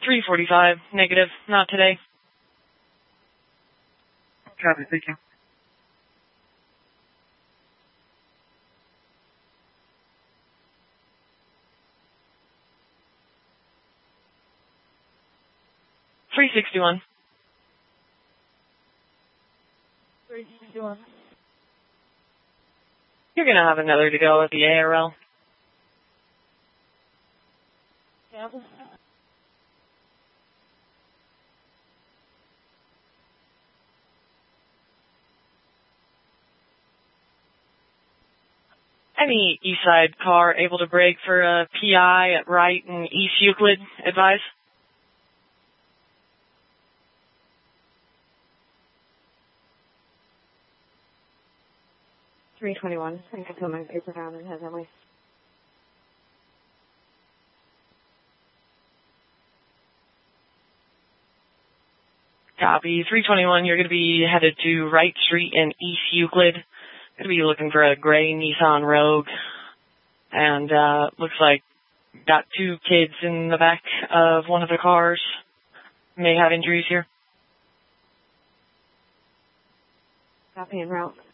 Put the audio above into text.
345, negative, not today. Copy, thank you. $361. 361. You're going to have another to go at the ARL. Yeah. Any east side car able to brake for a PI at Wright and East Euclid, advise? $321. I can put my paper down and head that way. Copy. 321, you're going to be headed to Wright Street in East Euclid. Going to be looking for a gray Nissan Rogue. And looks like got 2 kids in the back of one of the cars. May have injuries here. Copy en route.